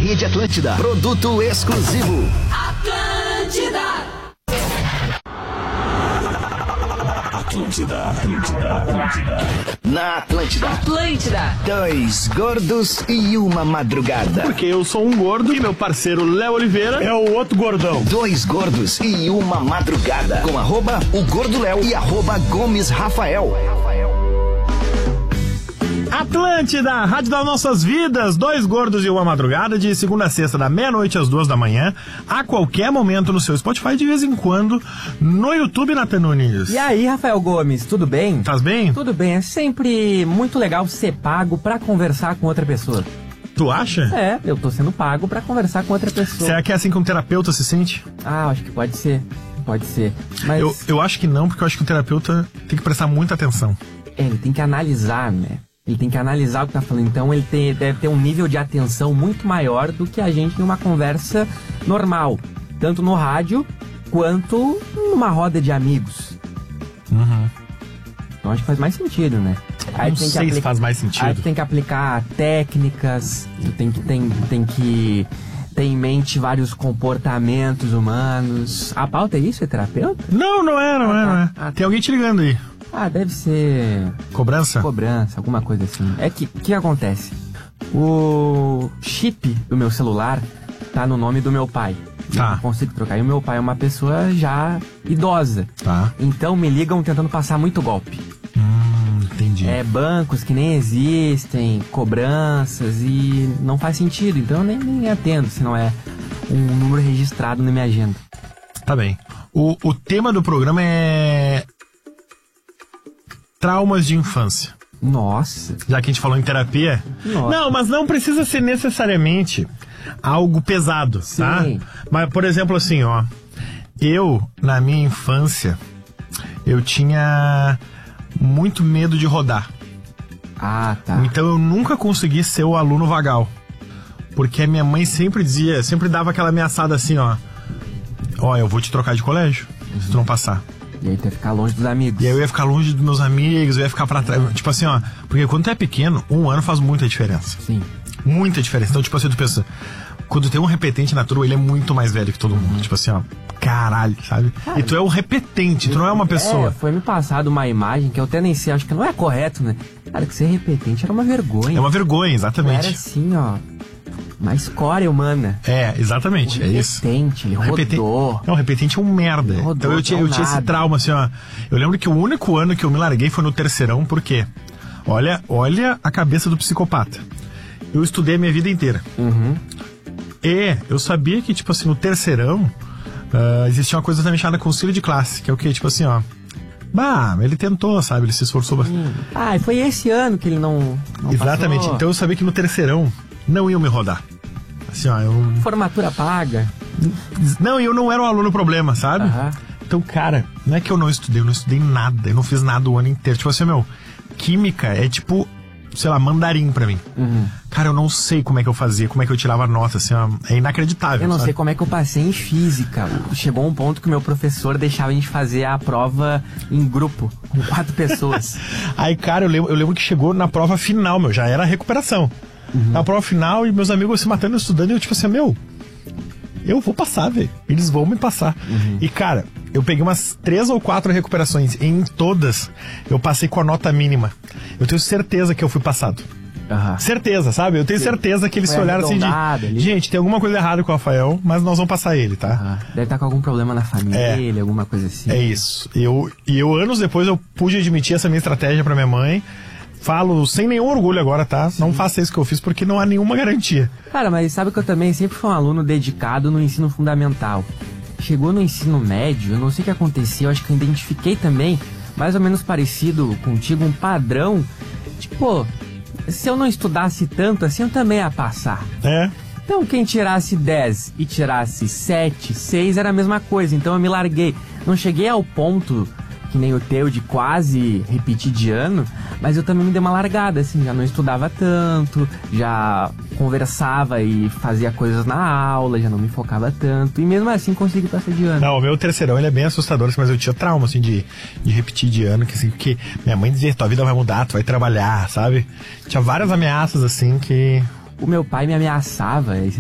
Rede Atlântida. Produto exclusivo. Atlântida. Na Atlântida. Atlântida. Dois gordos e uma madrugada. Porque eu sou um gordo e meu parceiro Léo Oliveira é o outro gordão. Dois gordos e uma madrugada. Com @o Gordo Léo e @Gomes Rafael. Atlântida, rádio das nossas vidas, dois gordos e uma madrugada, de segunda a sexta, da meia-noite às 2 da manhã, a qualquer momento no seu Spotify, de vez em quando, no YouTube, Nathan Nunes. E aí, Rafael Gomes, tudo bem? Tás bem? Tudo bem, é sempre muito legal ser pago pra conversar com outra pessoa. Tu acha? É, eu tô sendo pago pra conversar com outra pessoa. Será que é assim que um terapeuta se sente? Ah, acho que pode ser, mas... Eu acho que não, porque eu acho que o terapeuta tem que prestar muita atenção. Ele tem que analisar, né? Ele tem que analisar o que tá falando, então ele deve ter um nível de atenção muito maior do que a gente em uma conversa normal, tanto no rádio quanto numa roda de amigos. Uhum. Então acho que faz mais sentido, né? Aí Não sei se faz mais sentido. Aí tu tem que aplicar técnicas, tu tem que ter em mente vários comportamentos humanos. A pauta é isso? É terapeuta? Não é. Tem alguém te ligando aí. Ah, deve ser... Cobrança, alguma coisa assim. É que acontece? O chip do meu celular tá no nome do meu pai. Tá. Eu não consigo trocar. E o meu pai é uma pessoa já idosa. Tá. Então me ligam tentando passar muito golpe. Entendi. É, bancos que nem existem, cobranças, e não faz sentido. Então eu nem atendo, se não é um número registrado na minha agenda. Tá bem. O tema do programa é... traumas de infância. Nossa. Já que a gente falou em terapia. Nossa. Não, mas não precisa ser necessariamente algo pesado, Sim. tá? Mas, por exemplo, assim, ó. Eu, na minha infância, eu tinha muito medo de rodar. Ah, tá. Então eu nunca consegui ser o aluno vagal. Porque a minha mãe sempre dava aquela ameaçada assim, ó. Ó, eu vou te trocar de colégio, se tu não passar. E aí tu ia ficar longe dos amigos. E aí eu ia ficar longe dos meus amigos, eu ia ficar pra trás. Tipo assim, ó. Porque quando tu é pequeno, 1 ano faz muita diferença. Sim. Muita diferença. Então, tipo assim, tu pensa... Quando tem um repetente na turma, ele é muito mais velho que todo mundo. Tipo assim, ó. Caralho, sabe? Cara, e tu é o repetente, tu não é uma pessoa. Foi me passado uma imagem que eu até nem sei, acho que não é correto, né? Cara, que ser repetente era uma vergonha. É uma vergonha, exatamente. Era assim, ó. Uma escória humana. É, exatamente, é isso. Repetente, ele rodou. Não, o repetente é um merda. Rodou, então eu tinha esse trauma, assim, ó. Eu lembro que o único ano que eu me larguei foi no terceirão, por quê? Olha a cabeça do psicopata. Eu estudei a minha vida inteira. Uhum. E eu sabia que, tipo assim, no terceirão, existia uma coisa também chamada concílio de classe, que é o quê? Tipo assim, ó. Bah, ele tentou, sabe? Ele se esforçou bastante. Ah, e foi esse ano que ele não Exatamente. passou. Então eu sabia que no terceirão não iam me rodar. Assim, ó, Formatura paga. Não, eu não era um aluno problema, sabe? Aham. Então, cara, não é que eu não estudei nada. Eu não fiz nada o ano inteiro. Tipo assim, química é tipo, sei lá, mandarim pra mim. Uhum. Cara, eu não sei como é que eu fazia, como é que eu tirava nota, assim, ó, é inacreditável. Eu não sabe? sei como é que eu passei em física. Chegou um ponto que o meu professor deixava a gente fazer a prova em grupo, com 4 pessoas. Aí, cara, eu lembro que chegou na prova final, já era a recuperação. Na prova final, e meus amigos se matando, estudando, e eu tipo assim, eu vou passar, velho. Eles vão me passar. E, cara, eu peguei umas 3 ou 4 recuperações, e em todas eu passei com a nota mínima. Eu tenho certeza que eu fui passado. Aham. Certeza, sabe? Eu tenho certeza que eles Foi se olharam assim ali. gente, tem alguma coisa errada com o Rafael, mas nós vamos passar ele, tá? Ah, deve estar com algum problema na família, alguma coisa assim. É isso. E eu, anos depois, eu pude admitir essa minha estratégia pra minha mãe. Falo sem nenhum orgulho agora, tá? Sim. Não faça isso que eu fiz porque não há nenhuma garantia. Cara, mas sabe que eu também sempre fui um aluno dedicado no ensino fundamental. Chegou no ensino médio, eu não sei o que aconteceu, acho que eu identifiquei também, mais ou menos parecido contigo, um padrão. Tipo, se eu não estudasse tanto assim, eu também ia passar. É. Então quem tirasse 10 e tirasse 7, 6 era a mesma coisa, então eu me larguei. Não cheguei ao ponto que nem o teu de quase repetir de ano, mas eu também me dei uma largada, assim, já não estudava tanto, já conversava e fazia coisas na aula, já não me focava tanto, e mesmo assim consegui passar de ano. Não, o meu terceirão, ele é bem assustador, assim, mas eu tinha trauma, assim, de repetir de ano, que, assim, porque minha mãe dizia, tua vida vai mudar, tu vai trabalhar, sabe? Tinha várias ameaças, assim, que... O meu pai me ameaçava,